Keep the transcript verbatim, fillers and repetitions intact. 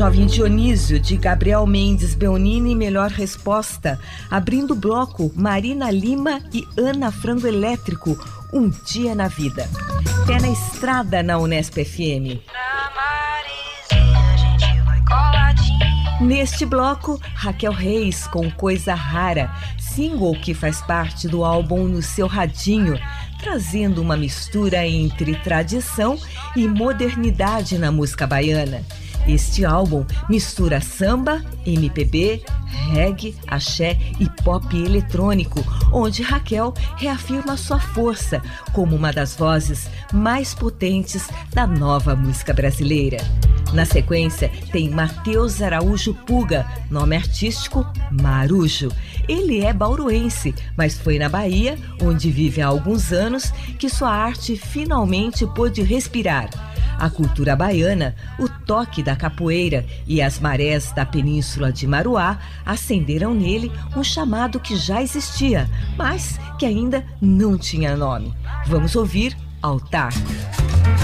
Jovem Dionísio, de Gabriel Mendes Beonini, melhor resposta. Abrindo o bloco, Marina Lima e Ana Frango Elétrico, Um Dia na Vida. Pé na estrada na Unesp F M. Neste bloco, Raquel Reis com Coisa Rara, single que faz parte do álbum No Seu Radinho, trazendo uma mistura entre tradição e modernidade na música baiana. Este álbum mistura samba, M P B, reggae, axé e pop eletrônico, onde Raquel reafirma sua força como uma das vozes mais potentes da nova música brasileira. Na sequência, tem Matheus Araújo Puga, nome artístico Marujo. Ele é bauruense, mas foi na Bahia, onde vive há alguns anos, que sua arte finalmente pôde respirar. A cultura baiana, o toque da capoeira e as marés da península de Maruá acenderam nele um chamado que já existia, mas que ainda não tinha nome. Vamos ouvir Altar.